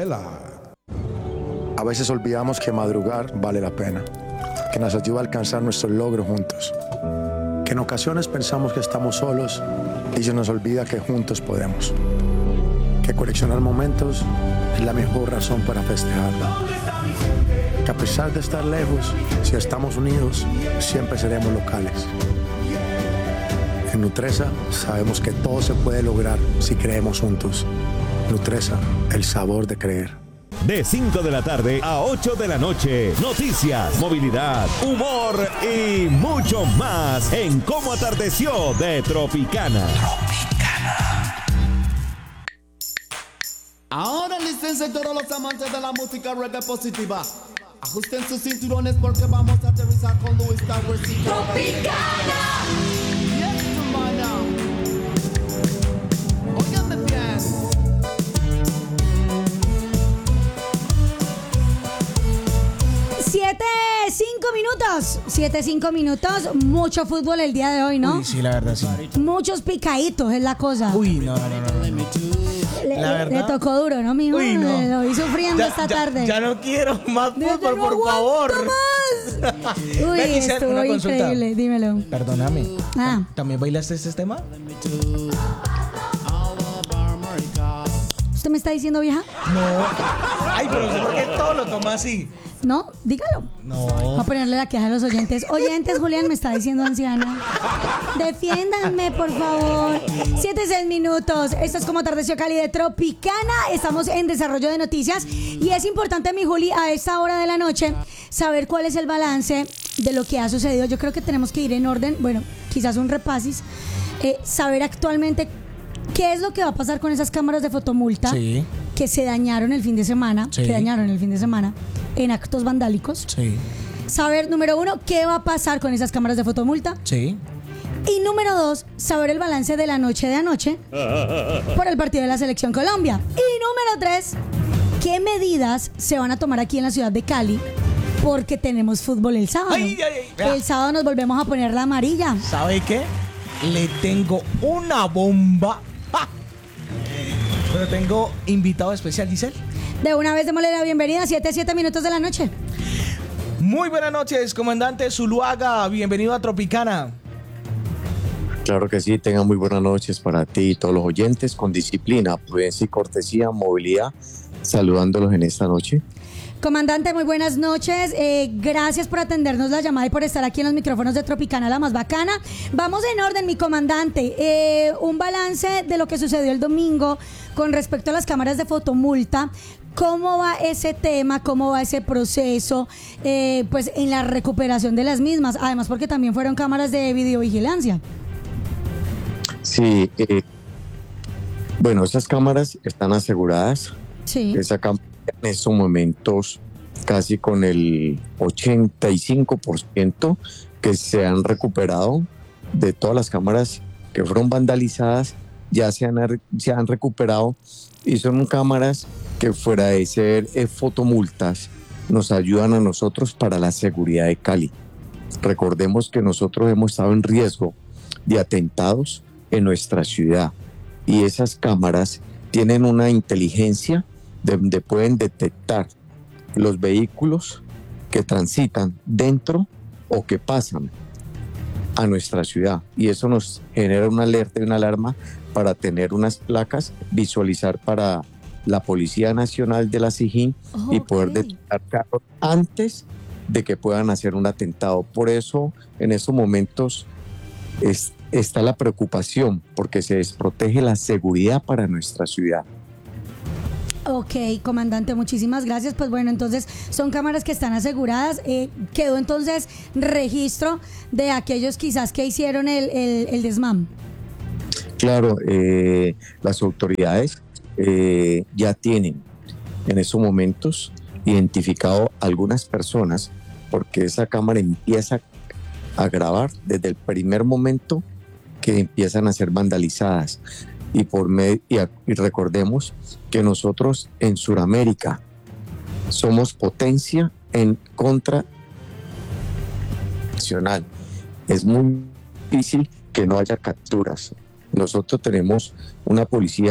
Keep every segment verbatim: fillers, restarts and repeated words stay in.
Vela. A veces olvidamos que madrugar vale la pena, que nos ayuda a alcanzar nuestros logros juntos, que en ocasiones pensamos que estamos solos y se nos olvida que juntos podemos, que coleccionar momentos es la mejor razón para festejarlo, que a pesar de estar lejos, si estamos unidos, siempre seremos locales. En Nutresa sabemos que todo se puede lograr si creemos juntos. Nutresa, el sabor de creer. De cinco de la tarde a ocho de la noche, noticias, movilidad, humor y mucho más en Cómo Atardeció de Tropicana. Tropicana. Ahora lístense todos los amantes de la música reggae positiva. Ajusten sus cinturones porque vamos a aterrizar con Luis Towers y Tropicana. Yes, hermana. Óigame bien. Siete, cinco minutos. Siete, cinco minutos. Mucho fútbol el día de hoy, ¿no? Uy, sí, la verdad, sí. Muchos picaditos es la cosa. Uy, no, no, no, no, no. Le, La verdad. le tocó duro, ¿no, mijo? Uy, no. Lo vi sufriendo Ya, esta ya, tarde. Ya no quiero más Ya fútbol, no por favor. más. Uy, Ven, Giselle, estuvo una consulta. increíble. Dímelo. Perdóname. Ah. ¿También bailaste este tema? ¿Usted me está diciendo vieja? No. Ay, pero ¿por qué todo lo toma así? No, dígalo. No. Voy a ponerle la queja a los oyentes. Oyentes, Julián me está diciendo anciana. Defiéndanme, por favor. Siete, seis minutos. Esto es Como Atardeció Cali de Tropicana. Estamos en desarrollo de noticias. Y es importante, mi Juli, a esta hora de la noche, saber cuál es el balance de lo que ha sucedido. Yo creo que tenemos que ir en orden. Bueno, quizás un repasis. Eh, saber actualmente qué es lo que va a pasar con esas cámaras de fotomulta. Sí. Que se dañaron el fin de semana. Sí. Que dañaron el fin de semana. En actos vandálicos. Sí. Saber, número uno, qué va a pasar con esas cámaras de fotomulta. Sí. Y número dos, saber el balance de la noche de anoche por el partido de la Selección Colombia. Y número tres, qué medidas se van a tomar aquí en la ciudad de Cali porque tenemos fútbol el sábado. Ay, ay, ay. Vea. El sábado nos volvemos a poner la amarilla. ¿Sabe qué? Le tengo una bomba. ¡Ja! Pero tengo invitado especial, Giselle. De una vez démosle la bienvenida a siete, siete minutos de la noche. Muy buenas noches, comandante Zuluaga. Bienvenido a Tropicana. Claro que sí, tengan muy buenas noches para ti y todos los oyentes, con disciplina, prudencia y cortesía, movilidad, saludándolos en esta noche. Comandante, muy buenas noches. Eh, gracias por atendernos la llamada y por estar aquí en los micrófonos de Tropicana, la más bacana. Vamos en orden, mi comandante. Eh, un balance de lo que sucedió el domingo con respecto a las cámaras de fotomulta. ¿Cómo va ese tema? ¿Cómo va ese proceso? Eh, pues en la recuperación de las mismas. Además, porque también fueron cámaras de videovigilancia. Sí, eh, bueno, esas cámaras están aseguradas. Sí. Esa cámara en estos momentos casi con el ochenta y cinco por ciento que se han recuperado de todas las cámaras que fueron vandalizadas, ya se han, se han recuperado y son cámaras que fuera de ser eh, fotomultas nos ayudan a nosotros para la seguridad de Cali. Recordemos que nosotros hemos estado en riesgo de atentados en nuestra ciudad y esas cámaras tienen una inteligencia donde pueden detectar los vehículos que transitan dentro o que pasan a nuestra ciudad y eso nos genera una alerta y una alarma para tener unas placas, visualizar para la Policía Nacional de la SIJIN oh, y poder okay. detectar carros antes de que puedan hacer un atentado. Por eso en estos momentos es, está la preocupación porque se desprotege la seguridad para nuestra ciudad. Ok, comandante, muchísimas gracias. Pues bueno, entonces son cámaras que están aseguradas. Eh, quedó entonces registro de aquellos quizás que hicieron el, el, el desmán. Claro, eh, las autoridades eh, ya tienen en esos momentos identificado algunas personas porque esa cámara empieza a grabar desde el primer momento que empiezan a ser vandalizadas. Y, por med- y, a- y recordemos que nosotros en Sudamérica somos potencia en contra nacional. Es muy difícil que no haya capturas. Nosotros tenemos una policía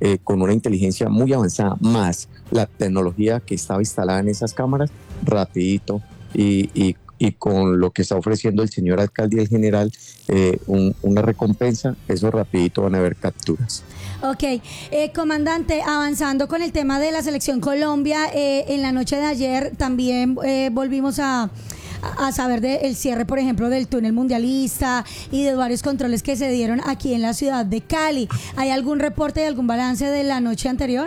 eh, con una inteligencia muy avanzada, más la tecnología que estaba instalada en esas cámaras, rapidito y, y, y con lo que está ofreciendo el señor alcalde y el general, eh, un, una recompensa, eso rapidito van a haber capturas. Ok, eh, comandante, avanzando con el tema de la selección Colombia, eh, en la noche de ayer también eh, volvimos a... a saber del cierre, por ejemplo, del túnel mundialista y de varios controles que se dieron aquí en la ciudad de Cali. ¿Hay algún reporte y algún balance de la noche anterior?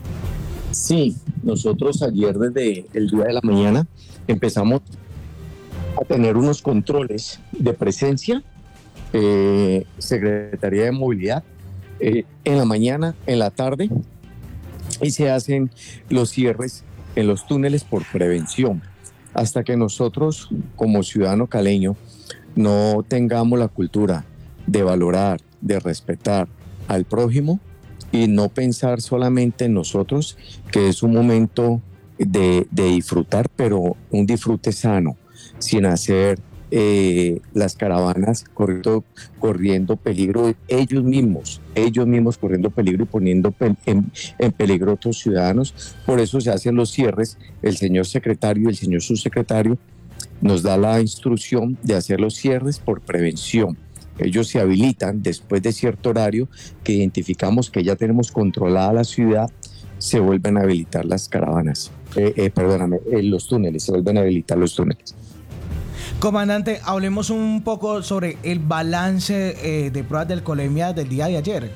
Sí, nosotros ayer desde el día de la mañana empezamos a tener unos controles de presencia, eh, Secretaría de Movilidad, eh, en la mañana, en la tarde, y se hacen los cierres en los túneles por prevención. Hasta que nosotros, como ciudadano caleño, no tengamos la cultura de valorar, de respetar al prójimo y no pensar solamente en nosotros, que es un momento de, de disfrutar, pero un disfrute sano, sin hacer eh, las caravanas corriendo, corriendo peligro ellos mismos, ellos mismos corriendo peligro y poniendo pe en, en peligro a otros ciudadanos. Por eso se hacen los cierres. El señor secretario y el señor subsecretario nos da la instrucción de hacer los cierres por prevención. Ellos se habilitan después de cierto horario que identificamos que ya tenemos controlada la ciudad, se vuelven a habilitar las caravanas, eh, eh, perdóname, eh, los túneles, se vuelven a habilitar los túneles. Comandante, hablemos un poco sobre el balance eh, de pruebas de alcoholemia del día de ayer.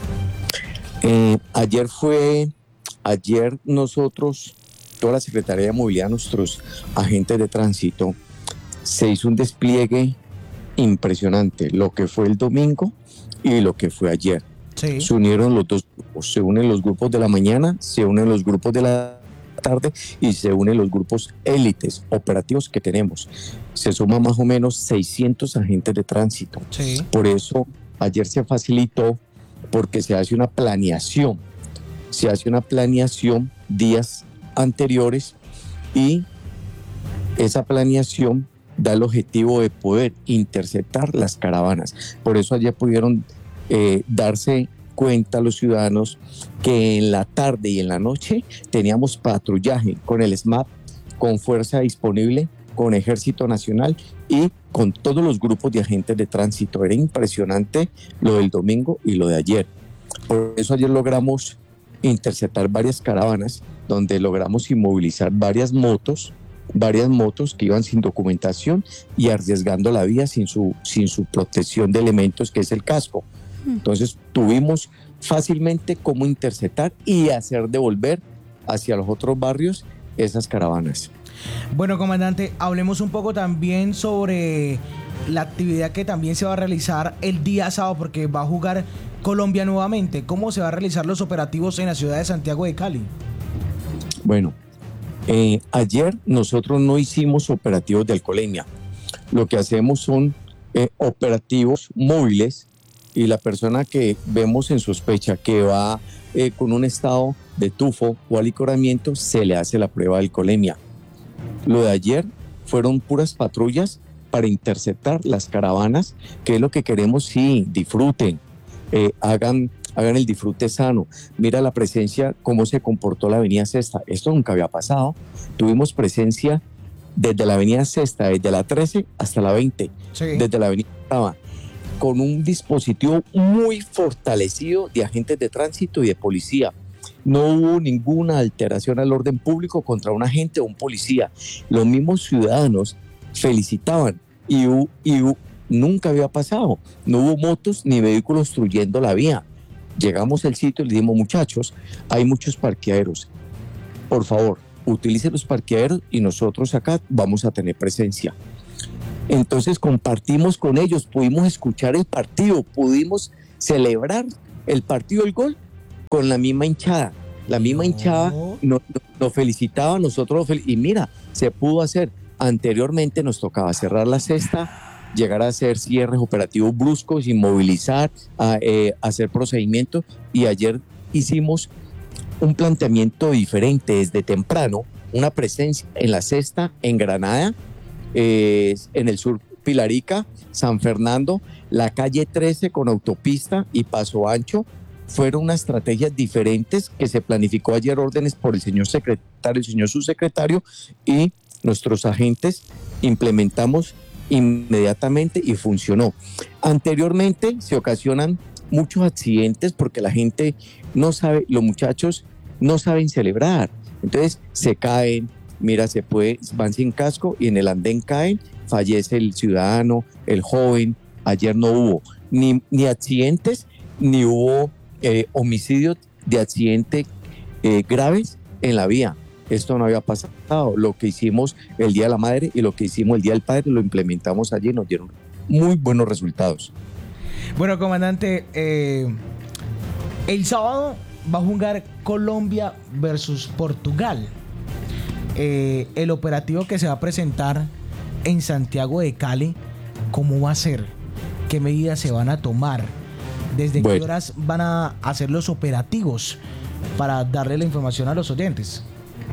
Eh, ayer fue, ayer nosotros, toda la Secretaría de Movilidad, nuestros agentes de tránsito, se hizo un despliegue impresionante, lo que fue el domingo y lo que fue ayer. Sí. Se unieron los dos grupos, se unen los grupos de la mañana, se unen los grupos de la tarde y se unen los grupos élites operativos que tenemos. Se suman más o menos seiscientos agentes de tránsito. Sí. Por eso ayer se facilitó, porque se hace una planeación, se hace una planeación días anteriores y esa planeación da el objetivo de poder interceptar las caravanas. Por eso ayer pudieron eh, darse cuenta los ciudadanos que en la tarde y en la noche teníamos patrullaje con el S M A P, con fuerza disponible, con Ejército Nacional y con todos los grupos de agentes de tránsito. Era impresionante lo del domingo y lo de ayer. Por eso ayer logramos interceptar varias caravanas, donde logramos inmovilizar varias motos, varias motos que iban sin documentación y arriesgando la vía sin su, sin su protección de elementos, que es el casco. Entonces tuvimos fácilmente cómo interceptar y hacer devolver hacia los otros barrios esas caravanas. Bueno, comandante, hablemos un poco también sobre la actividad que también se va a realizar el día sábado, porque va a jugar Colombia nuevamente. ¿Cómo se va a realizar los operativos en la ciudad de Santiago de Cali? Bueno, eh, ayer nosotros no hicimos operativos de alcoholemia. Lo que hacemos son eh, operativos móviles, y la persona que vemos en sospecha que va eh, con un estado de tufo o alicoramiento, se le hace la prueba de alcoholemia. Lo de ayer fueron puras patrullas para interceptar las caravanas, que es lo que queremos. Sí, disfruten, eh, hagan, hagan el disfrute sano. Mira la presencia, cómo se comportó la avenida Sexta. Esto nunca había pasado. Tuvimos presencia desde la avenida Sexta, desde la trece hasta la veinte, sí. Desde la avenida Octava, con un dispositivo muy fortalecido de agentes de tránsito y de policía. No hubo ninguna alteración al orden público contra un agente o un policía. Los mismos ciudadanos felicitaban y, y nunca había pasado. No hubo motos ni vehículos obstruyendo la vía. Llegamos al sitio y le dijimos, muchachos, hay muchos parqueaderos. Por favor, utilicen los parqueaderos y nosotros acá vamos a tener presencia. Entonces compartimos con ellos, pudimos escuchar el partido, pudimos celebrar el partido, el gol, con la misma hinchada. La misma hinchada nos, nos, nos felicitaba, nosotros fel y mira, se pudo hacer. Anteriormente nos tocaba cerrar la Sexta, llegar a hacer cierres operativos bruscos, inmovilizar, a, eh, hacer procedimientos, y ayer hicimos un planteamiento diferente desde temprano, una presencia en la Sexta, en Granada, Eh, en el sur Pilarica, San Fernando, la calle trece con autopista y Paso Ancho, fueron unas estrategias diferentes que se planificó ayer, órdenes por el señor secretario, el señor subsecretario, y nuestros agentes implementamos inmediatamente y funcionó. Anteriormente se ocasionan muchos accidentes porque la gente no sabe, los muchachos no saben celebrar, entonces se caen, mira, se puede, van sin casco y en el andén caen, fallece el ciudadano, el joven. Ayer no hubo ni, ni accidentes, ni hubo eh, homicidios de accidentes eh, graves en la vía. Esto no había pasado. Lo que hicimos el Día de la Madre y lo que hicimos el Día del Padre lo implementamos allí y nos dieron muy buenos resultados. Bueno, comandante, eh, el sábado va a jugar Colombia versus Portugal. Eh, el operativo que se va a presentar en Santiago de Cali, ¿cómo va a ser? ¿Qué medidas se van a tomar? ¿Desde bueno. qué horas van a hacer los operativos para darle la información a los oyentes?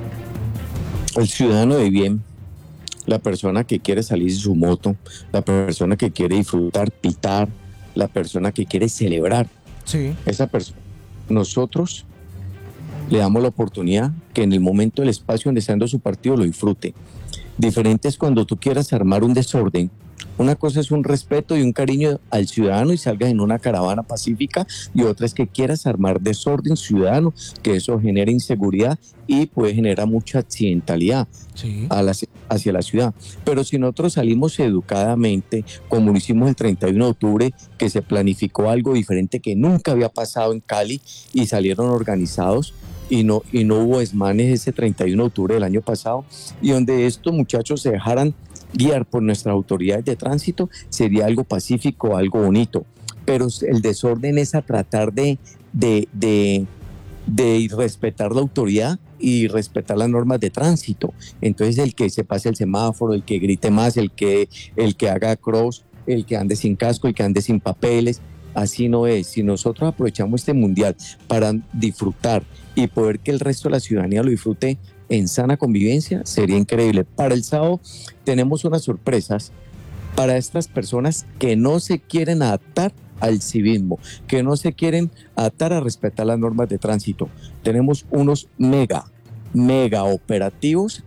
El ciudadano de bien, la persona que quiere salir de su moto, la persona que quiere disfrutar, pitar, la persona que quiere celebrar, sí. esa persona, nosotros le damos la oportunidad que en el momento del espacio donde está dando su partido lo disfrute. Diferente es cuando tú quieras armar un desorden. Una cosa es un respeto y un cariño al ciudadano y salgas en una caravana pacífica, y otra es que quieras armar desorden ciudadano, que eso genera inseguridad y puede generar mucha accidentalidad sí. a la, hacia la ciudad. Pero si nosotros salimos educadamente, como lo hicimos el treinta y uno de octubre, que se planificó algo diferente que nunca había pasado en Cali y salieron organizados, y no, y no hubo desmanes ese treinta y uno de octubre del año pasado, y donde estos muchachos se dejaran guiar por nuestras autoridades de tránsito, sería algo pacífico, algo bonito. Pero el desorden es a tratar de, de, de, de respetar la autoridad y respetar las normas de tránsito. Entonces el que se pase el semáforo, el que grite más, el que, el que haga cross, el que ande sin casco, el que ande sin papeles, así no es. Si nosotros aprovechamos este mundial para disfrutar y poder que el resto de la ciudadanía lo disfrute en sana convivencia, sería increíble. Para el sábado tenemos unas sorpresas para estas personas que no se quieren adaptar al civismo, que no se quieren adaptar a respetar las normas de tránsito. Tenemos unos mega, mega operativos,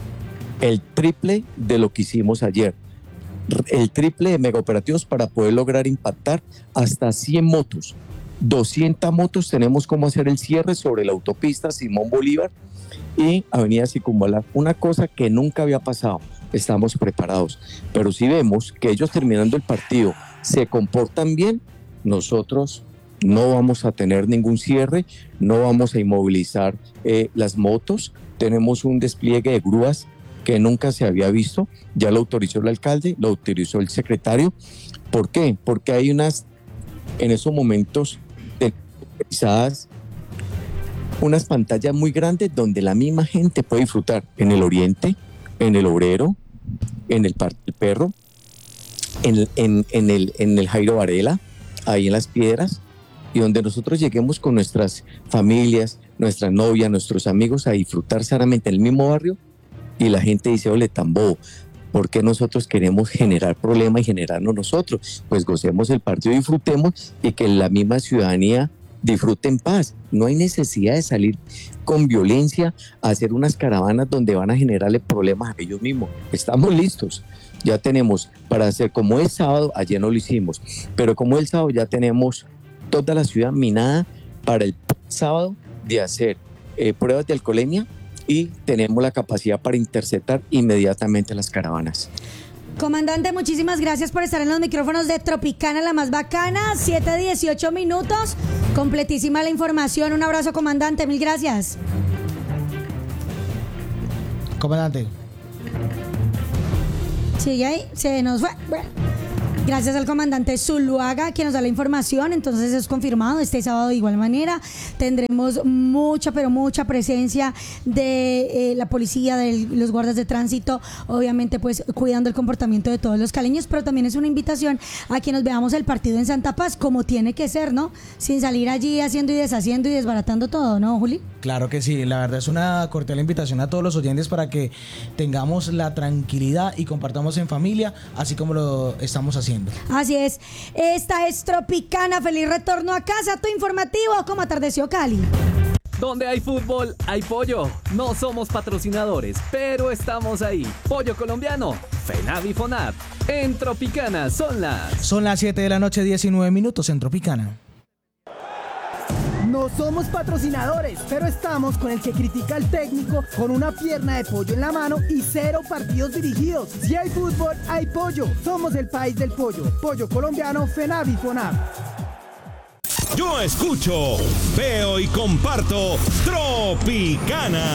el triple de lo que hicimos ayer. El triple de mega operativos para poder lograr impactar hasta cien motos. doscientas motos tenemos como hacer el cierre sobre la autopista Simón Bolívar y Avenida Circunvalar, una cosa que nunca había pasado. Estamos preparados, pero si vemos que ellos terminando el partido se comportan bien, nosotros no vamos a tener ningún cierre, no vamos a inmovilizar eh, las motos. Tenemos un despliegue de grúas que nunca se había visto, ya lo autorizó el alcalde, lo autorizó el secretario. ¿Por qué? Porque hay unas, en esos momentos, utilizadas unas pantallas muy grandes donde la misma gente puede disfrutar en el Oriente, en el Obrero, en el Parque del Perro, en, en, en, el, en el Jairo Varela, ahí en Las Piedras, y donde nosotros lleguemos con nuestras familias, nuestras novias, nuestros amigos a disfrutar sanamente en el mismo barrio, y la gente dice, ole, tan bobo, ¿por qué nosotros queremos generar problemas y generarnos nosotros? Pues gocemos el partido, disfrutemos y que la misma ciudadanía disfrute en paz. No hay necesidad de salir con violencia a hacer unas caravanas donde van a generarle problemas a ellos mismos. Estamos listos. Ya tenemos para hacer como es sábado, ayer no lo hicimos, pero como el sábado ya tenemos toda la ciudad minada para el sábado de hacer eh, pruebas de alcoholemia y tenemos la capacidad para interceptar inmediatamente las caravanas. Comandante, muchísimas gracias por estar en los micrófonos de Tropicana, la más bacana. siete dieciocho minutos, completísima la información. Un abrazo, comandante, mil gracias. Comandante. Sigue ahí, se nos fue. Bueno, gracias al comandante Zuluaga, que nos da la información. Entonces es confirmado, este sábado de igual manera tendremos mucha, pero mucha presencia de eh, la policía, de los guardas de tránsito, obviamente pues cuidando el comportamiento de todos los caleños, pero también es una invitación a que nos veamos el partido en Santa Paz como tiene que ser, ¿no? Sin salir allí haciendo y deshaciendo y desbaratando todo, ¿no, Juli? Claro que sí, la verdad es una cordial invitación a todos los oyentes para que tengamos la tranquilidad y compartamos en familia, así como lo estamos haciendo haciendo. Así es. Esta es Tropicana. Feliz retorno a casa. Tu informativo. ¿Cómo atardeció Cali? Donde hay fútbol, hay pollo. No somos patrocinadores, pero estamos ahí. Pollo colombiano, FENAV y FONAV. En Tropicana son las... Son las siete de la noche, diecinueve minutos en Tropicana. No somos patrocinadores, pero estamos con el que critica al técnico con una pierna de pollo en la mano y cero partidos dirigidos. Si hay fútbol, hay pollo. Somos el país del pollo. Pollo colombiano, FENAV y FONAV. Yo escucho, veo y comparto Tropicana.